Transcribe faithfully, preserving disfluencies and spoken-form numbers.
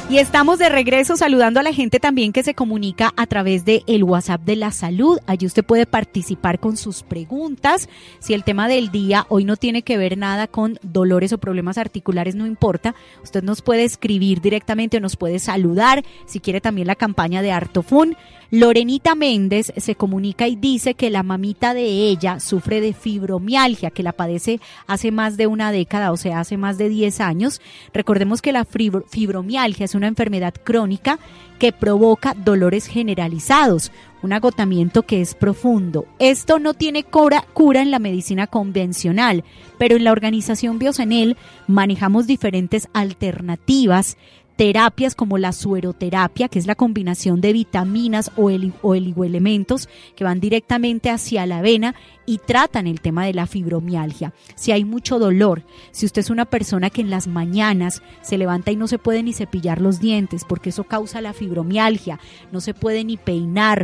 Y estamos de regreso saludando a la gente también que se comunica a través de el WhatsApp de la salud. Allí usted puede participar con sus preguntas. Si el tema del día hoy no tiene que ver nada con dolores o problemas articulares, no importa. Usted nos puede escribir directamente o nos puede saludar. Si quiere también la campaña de Artofun. Lorenita Méndez se comunica y dice que la mamita de ella sufre de fibromialgia, que la padece hace más de una década, o sea, hace más de diez años. Recordemos que la fibromialgia es una enfermedad crónica que provoca dolores generalizados, un agotamiento que es profundo. Esto no tiene cura, cura en la medicina convencional, pero en la organización Biosenel manejamos diferentes alternativas, terapias como la sueroterapia, que es la combinación de vitaminas o, el, o oligoelementos que van directamente hacia la vena y tratan el tema de la fibromialgia. Si hay mucho dolor, si usted es una persona que en las mañanas se levanta y no se puede ni cepillar los dientes porque eso causa la fibromialgia, no se puede ni peinar,